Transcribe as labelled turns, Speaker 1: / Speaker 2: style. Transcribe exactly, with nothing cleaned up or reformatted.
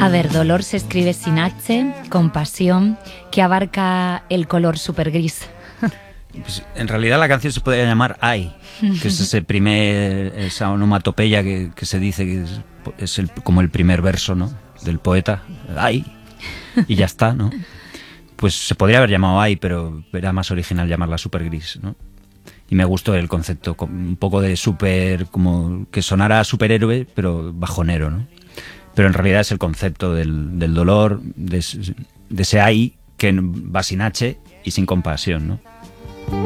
Speaker 1: A ver, dolor se escribe sin H, con pasión, que abarca el color super gris.
Speaker 2: Pues en realidad la canción se podría llamar Ay, que es ese primer, esa onomatopeya que, que se dice que es, es el, como el primer verso, ¿no?, del poeta. Ay, y ya está, ¿no? Pues se podría haber llamado Ay, pero era más original llamarla Super Gris, ¿no? Y me gustó el concepto, un poco de super, como que sonara a superhéroe, pero bajonero, ¿no? Pero en realidad es el concepto del, del dolor, de, de ese Ay que va sin H y sin compasión, ¿no?